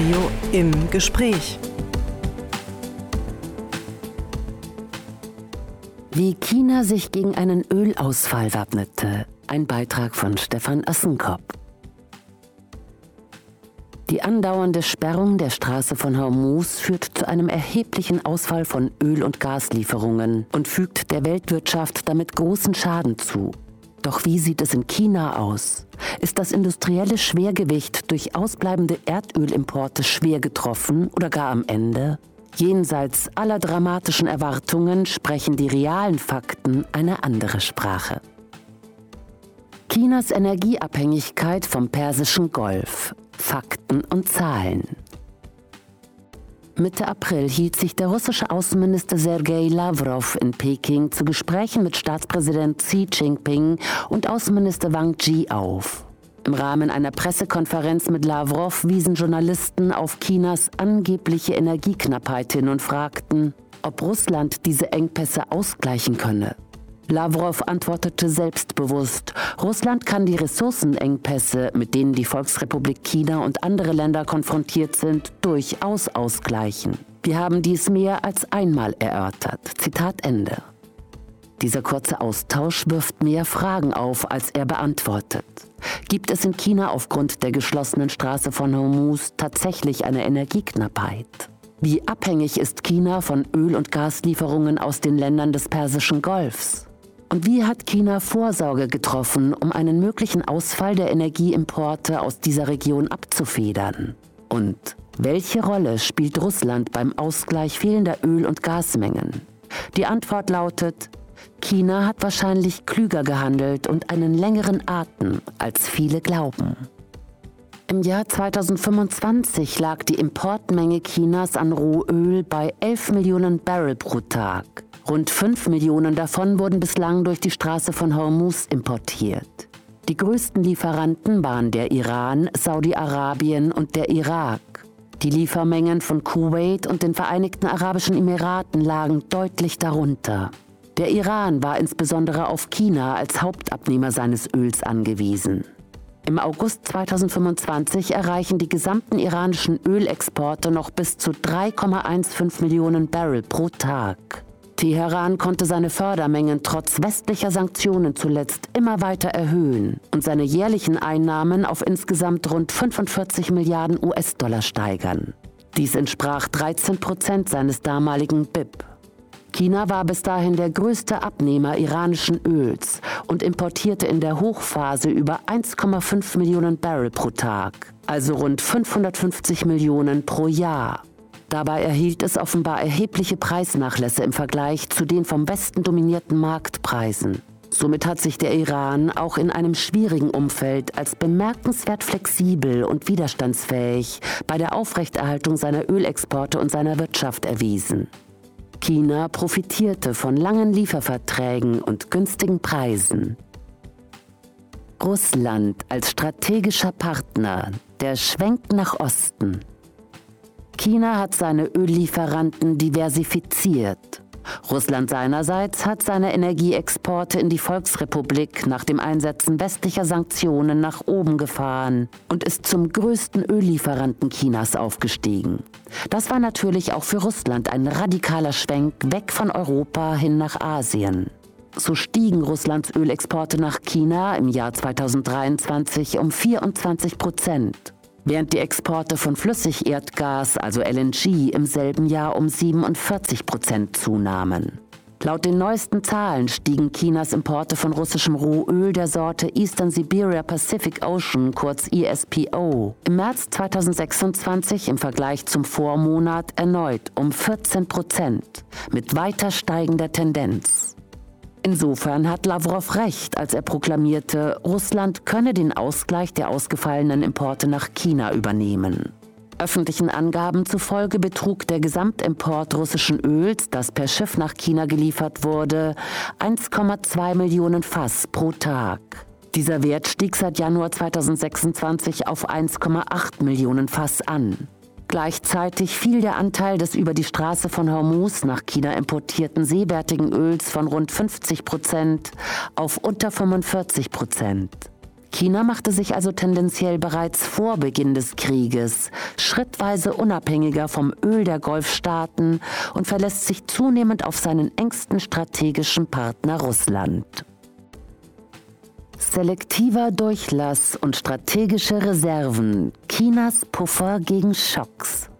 Radio im Gespräch. Wie China sich gegen einen Ölausfall wappnete. Ein Beitrag von Stefan Assenkop. Die andauernde Sperrung der Straße von Hormuz führt zu einem erheblichen Ausfall von Öl- und Gaslieferungen und fügt der Weltwirtschaft damit großen Schaden zu. Doch wie sieht es in China aus? Ist das industrielle Schwergewicht durch ausbleibende Erdölimporte schwer getroffen oder gar am Ende? Jenseits aller dramatischen Erwartungen sprechen die realen Fakten eine andere Sprache. Chinas Energieabhängigkeit vom Persischen Golf. Fakten und Zahlen. Mitte April hielt sich der russische Außenminister Sergei Lavrov in Peking zu Gesprächen mit Staatspräsident Xi Jinping und Außenminister Wang Yi auf. Im Rahmen einer Pressekonferenz mit Lavrov wiesen Journalisten auf Chinas angebliche Energieknappheit hin und fragten, ob Russland diese Engpässe ausgleichen könne. Lavrov antwortete selbstbewusst, Russland kann die Ressourcenengpässe, mit denen die Volksrepublik China und andere Länder konfrontiert sind, durchaus ausgleichen. Wir haben dies mehr als einmal erörtert. Zitat Ende. Dieser kurze Austausch wirft mehr Fragen auf, als er beantwortet. Gibt es in China aufgrund der geschlossenen Straße von Hormuz tatsächlich eine Energieknappheit? Wie abhängig ist China von Öl- und Gaslieferungen aus den Ländern des Persischen Golfs? Und wie hat China Vorsorge getroffen, um einen möglichen Ausfall der Energieimporte aus dieser Region abzufedern? Und welche Rolle spielt Russland beim Ausgleich fehlender Öl- und Gasmengen? Die Antwort lautet, China hat wahrscheinlich klüger gehandelt und einen längeren Atem, als viele glauben. Im Jahr 2025 lag die Importmenge Chinas an Rohöl bei 11 Millionen Barrel pro Tag. Rund 5 Millionen davon wurden bislang durch die Straße von Hormuz importiert. Die größten Lieferanten waren der Iran, Saudi-Arabien und der Irak. Die Liefermengen von Kuwait und den Vereinigten Arabischen Emiraten lagen deutlich darunter. Der Iran war insbesondere auf China als Hauptabnehmer seines Öls angewiesen. Im August 2025 erreichen die gesamten iranischen Ölexporte noch bis zu 3,15 Millionen Barrel pro Tag. Teheran konnte seine Fördermengen trotz westlicher Sanktionen zuletzt immer weiter erhöhen und seine jährlichen Einnahmen auf insgesamt rund 45 Milliarden US-Dollar steigern. Dies entsprach 13% seines damaligen BIP. China war bis dahin der größte Abnehmer iranischen Öls und importierte in der Hochphase über 1,5 Millionen Barrel pro Tag, also rund 550 Millionen pro Jahr. Dabei erhielt es offenbar erhebliche Preisnachlässe im Vergleich zu den vom Westen dominierten Marktpreisen. Somit hat sich der Iran auch in einem schwierigen Umfeld als bemerkenswert flexibel und widerstandsfähig bei der Aufrechterhaltung seiner Ölexporte und seiner Wirtschaft erwiesen. China profitierte von langen Lieferverträgen und günstigen Preisen. Russland als strategischer Partner, der Schwenk nach Osten. China hat seine Öllieferanten diversifiziert. Russland seinerseits hat seine Energieexporte in die Volksrepublik nach dem Einsetzen westlicher Sanktionen nach oben gefahren und ist zum größten Öllieferanten Chinas aufgestiegen. Das war natürlich auch für Russland ein radikaler Schwenk weg von Europa hin nach Asien. So stiegen Russlands Ölexporte nach China im Jahr 2023 um 24%. Während die Exporte von Flüssigerdgas, also LNG, im selben Jahr um 47% zunahmen. Laut den neuesten Zahlen stiegen Chinas Importe von russischem Rohöl der Sorte Eastern Siberia Pacific Ocean, kurz ESPO, im März 2026 im Vergleich zum Vormonat erneut um 14%, mit weiter steigender Tendenz. Insofern hat Lavrov recht, als er proklamierte, Russland könne den Ausgleich der ausgefallenen Importe nach China übernehmen. Öffentlichen Angaben zufolge betrug der Gesamtimport russischen Öls, das per Schiff nach China geliefert wurde, 1,2 Millionen Fass pro Tag. Dieser Wert stieg seit Januar 2026 auf 1,8 Millionen Fass an. Gleichzeitig fiel der Anteil des über die Straße von Hormuz nach China importierten seewertigen Öls von rund 50% auf unter 45%. China machte sich also tendenziell bereits vor Beginn des Krieges schrittweise unabhängiger vom Öl der Golfstaaten und verlässt sich zunehmend auf seinen engsten strategischen Partner Russland. Selektiver Durchlass und strategische Reserven, Chinas Puffer gegen Schocks.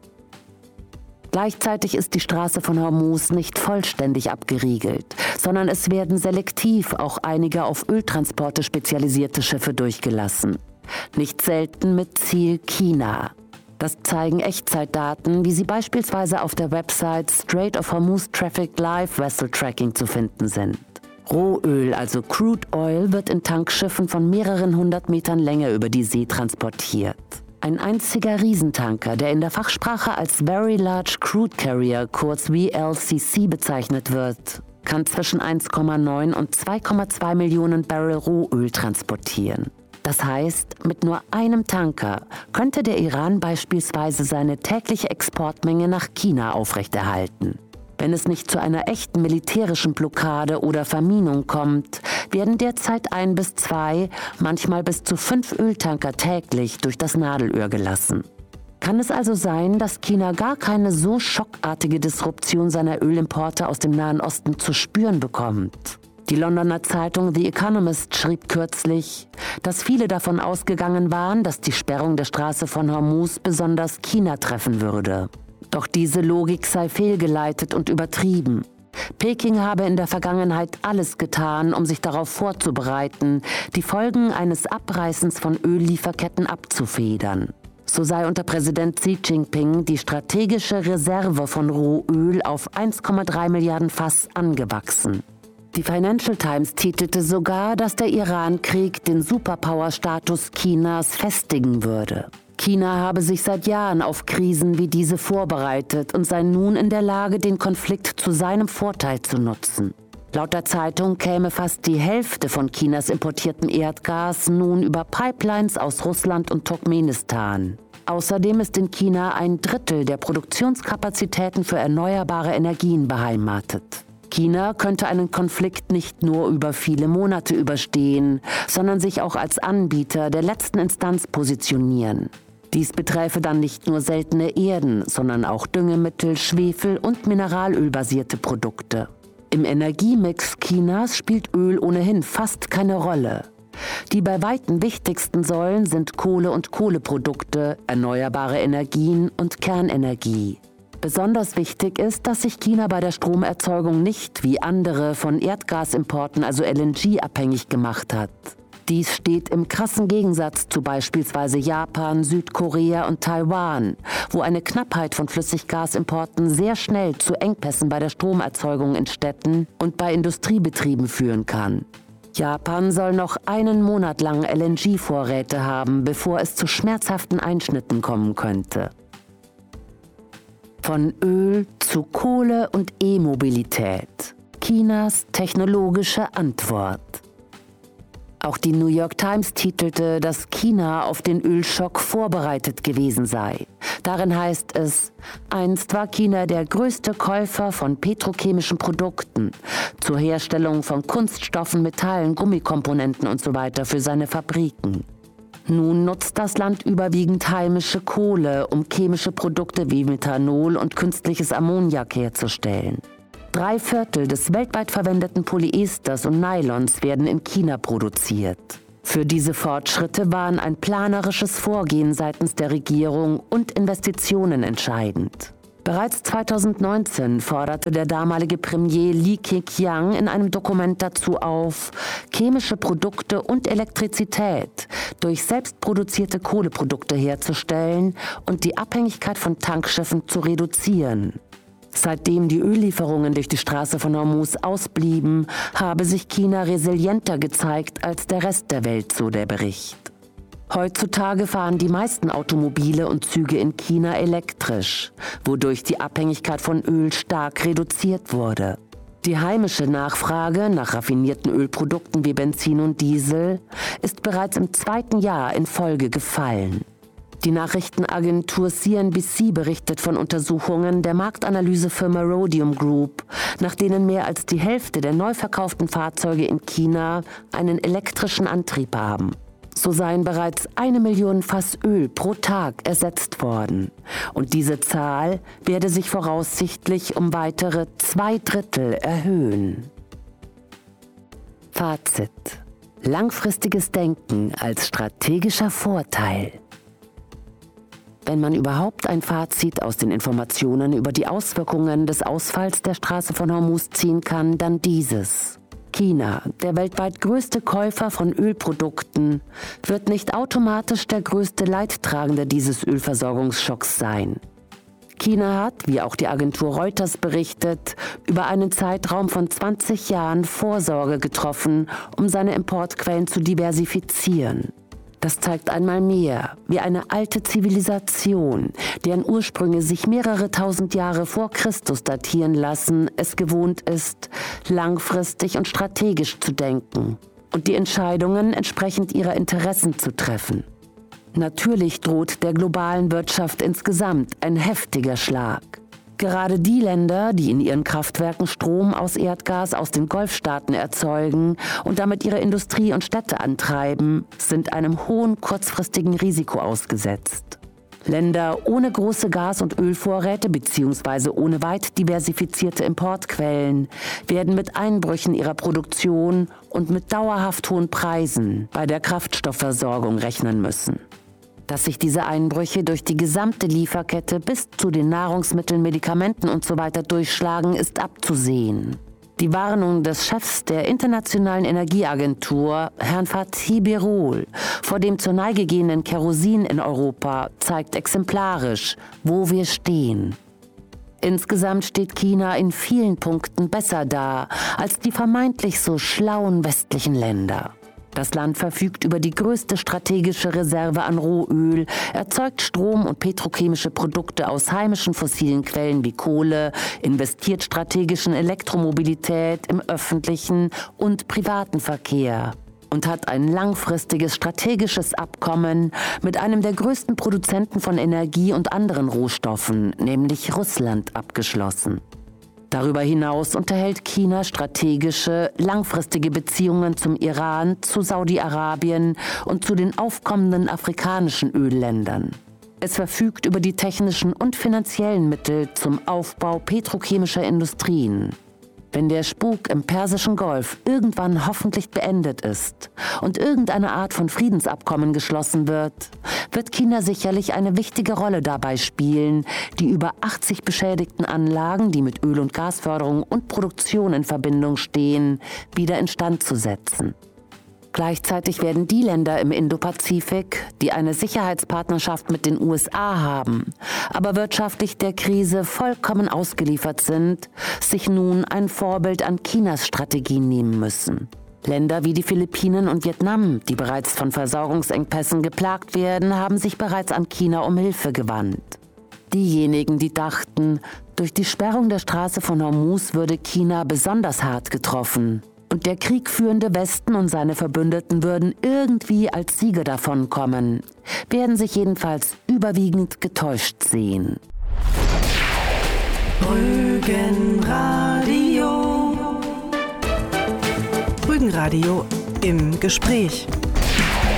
Gleichzeitig ist die Straße von Hormuz nicht vollständig abgeriegelt, sondern es werden selektiv auch einige auf Öltransporte spezialisierte Schiffe durchgelassen. Nicht selten mit Ziel China. Das zeigen Echtzeitdaten, wie sie beispielsweise auf der Website Strait of Hormuz Traffic Live Vessel Tracking zu finden sind. Rohöl, also Crude Oil, wird in Tankschiffen von mehreren 100 Metern Länge über die See transportiert. Ein einziger Riesentanker, der in der Fachsprache als Very Large Crude Carrier, kurz VLCC, bezeichnet wird, kann zwischen 1,9 und 2,2 Millionen Barrel Rohöl transportieren. Das heißt, mit nur einem Tanker könnte der Iran beispielsweise seine tägliche Exportmenge nach China aufrechterhalten. Wenn es nicht zu einer echten militärischen Blockade oder Verminung kommt, werden derzeit 1 bis 2, manchmal bis zu 5 Öltanker täglich durch das Nadelöhr gelassen. Kann es also sein, dass China gar keine so schockartige Disruption seiner Ölimporte aus dem Nahen Osten zu spüren bekommt? Die Londoner Zeitung The Economist schrieb kürzlich, dass viele davon ausgegangen waren, dass die Sperrung der Straße von Hormuz besonders China treffen würde. Doch diese Logik sei fehlgeleitet und übertrieben. Peking habe in der Vergangenheit alles getan, um sich darauf vorzubereiten, die Folgen eines Abreißens von Öllieferketten abzufedern. So sei unter Präsident Xi Jinping die strategische Reserve von Rohöl auf 1,3 Milliarden Fass angewachsen. Die Financial Times titelte sogar, dass der Iran-Krieg den Superpower-Status Chinas festigen würde. China habe sich seit Jahren auf Krisen wie diese vorbereitet und sei nun in der Lage, den Konflikt zu seinem Vorteil zu nutzen. Laut der Zeitung käme fast die Hälfte von Chinas importiertem Erdgas nun über Pipelines aus Russland und Turkmenistan. Außerdem ist in China 1/3 der Produktionskapazitäten für erneuerbare Energien beheimatet. China könnte einen Konflikt nicht nur über viele Monate überstehen, sondern sich auch als Anbieter der letzten Instanz positionieren. Dies beträfe dann nicht nur seltene Erden, sondern auch Düngemittel, Schwefel und mineralölbasierte Produkte. Im Energiemix Chinas spielt Öl ohnehin fast keine Rolle. Die bei weitem wichtigsten Säulen sind Kohle und Kohleprodukte, erneuerbare Energien und Kernenergie. Besonders wichtig ist, dass sich China bei der Stromerzeugung nicht wie andere von Erdgasimporten, also LNG, abhängig gemacht hat. Dies steht im krassen Gegensatz zu beispielsweise Japan, Südkorea und Taiwan, wo eine Knappheit von Flüssiggasimporten sehr schnell zu Engpässen bei der Stromerzeugung in Städten und bei Industriebetrieben führen kann. Japan soll noch einen Monat lang LNG-Vorräte haben, bevor es zu schmerzhaften Einschnitten kommen könnte. Von Öl zu Kohle und E-Mobilität. Chinas technologische Antwort. Auch die New York Times titelte, dass China auf den Ölschock vorbereitet gewesen sei. Darin heißt es, einst war China der größte Käufer von petrochemischen Produkten zur Herstellung von Kunststoffen, Metallen, Gummikomponenten usw. für seine Fabriken. Nun nutzt das Land überwiegend heimische Kohle, um chemische Produkte wie Methanol und künstliches Ammoniak herzustellen. 3/4 des weltweit verwendeten Polyesters und Nylons werden in China produziert. Für diese Fortschritte waren ein planerisches Vorgehen seitens der Regierung und Investitionen entscheidend. Bereits 2019 forderte der damalige Premier Li Keqiang in einem Dokument dazu auf, chemische Produkte und Elektrizität durch selbstproduzierte Kohleprodukte herzustellen und die Abhängigkeit von Tankschiffen zu reduzieren. Seitdem die Öllieferungen durch die Straße von Hormuz ausblieben, habe sich China resilienter gezeigt als der Rest der Welt, so der Bericht. Heutzutage fahren die meisten Automobile und Züge in China elektrisch, wodurch die Abhängigkeit von Öl stark reduziert wurde. Die heimische Nachfrage nach raffinierten Ölprodukten wie Benzin und Diesel ist bereits im 2. Jahr in Folge gefallen. Die Nachrichtenagentur CNBC berichtet von Untersuchungen der Marktanalysefirma Rhodium Group, nach denen mehr als die Hälfte der neu verkauften Fahrzeuge in China einen elektrischen Antrieb haben. So seien bereits 1 Million Fass Öl pro Tag ersetzt worden. Und diese Zahl werde sich voraussichtlich um weitere 2/3 erhöhen. Fazit: Langfristiges Denken als strategischer Vorteil. Wenn man überhaupt ein Fazit aus den Informationen über die Auswirkungen des Ausfalls der Straße von Hormuz ziehen kann, dann dieses: China, der weltweit größte Käufer von Ölprodukten, wird nicht automatisch der größte Leidtragende dieses Ölversorgungsschocks sein. China hat, wie auch die Agentur Reuters berichtet, über einen Zeitraum von 20 Jahren Vorsorge getroffen, um seine Importquellen zu diversifizieren. Das zeigt einmal mehr, wie eine alte Zivilisation, deren Ursprünge sich mehrere tausend Jahre vor Christus datieren lassen, es gewohnt ist, langfristig und strategisch zu denken und die Entscheidungen entsprechend ihrer Interessen zu treffen. Natürlich droht der globalen Wirtschaft insgesamt ein heftiger Schlag. Gerade die Länder, die in ihren Kraftwerken Strom aus Erdgas aus den Golfstaaten erzeugen und damit ihre Industrie und Städte antreiben, sind einem hohen kurzfristigen Risiko ausgesetzt. Länder ohne große Gas- und Ölvorräte bzw. ohne weit diversifizierte Importquellen werden mit Einbrüchen ihrer Produktion und mit dauerhaft hohen Preisen bei der Kraftstoffversorgung rechnen müssen. Dass sich diese Einbrüche durch die gesamte Lieferkette bis zu den Nahrungsmitteln, Medikamenten usw. durchschlagen, ist abzusehen. Die Warnung des Chefs der Internationalen Energieagentur, Herrn Fatih Birol, vor dem zur Neige gehenden Kerosin in Europa, zeigt exemplarisch, wo wir stehen. Insgesamt steht China in vielen Punkten besser da als die vermeintlich so schlauen westlichen Länder. Das Land verfügt über die größte strategische Reserve an Rohöl, erzeugt Strom und petrochemische Produkte aus heimischen fossilen Quellen wie Kohle, investiert strategisch in Elektromobilität im öffentlichen und privaten Verkehr und hat ein langfristiges strategisches Abkommen mit einem der größten Produzenten von Energie und anderen Rohstoffen, nämlich Russland, abgeschlossen. Darüber hinaus unterhält China strategische, langfristige Beziehungen zum Iran, zu Saudi-Arabien und zu den aufkommenden afrikanischen Ölländern. Es verfügt über die technischen und finanziellen Mittel zum Aufbau petrochemischer Industrien. Wenn der Spuk im Persischen Golf irgendwann hoffentlich beendet ist und irgendeine Art von Friedensabkommen geschlossen wird, wird China sicherlich eine wichtige Rolle dabei spielen, die über 80 beschädigten Anlagen, die mit Öl- und Gasförderung und Produktion in Verbindung stehen, wieder instand zu setzen. Gleichzeitig werden die Länder im Indopazifik, die eine Sicherheitspartnerschaft mit den USA haben, aber wirtschaftlich der Krise vollkommen ausgeliefert sind, sich nun ein Vorbild an Chinas Strategie nehmen müssen. Länder wie die Philippinen und Vietnam, die bereits von Versorgungsengpässen geplagt werden, haben sich bereits an China um Hilfe gewandt. Diejenigen, die dachten, durch die Sperrung der Straße von Hormuz würde China besonders hart getroffen und der kriegführende Westen und seine Verbündeten würden irgendwie als Sieger davonkommen, werden sich jedenfalls überwiegend getäuscht sehen. Rügenradio. Rügenradio im Gespräch.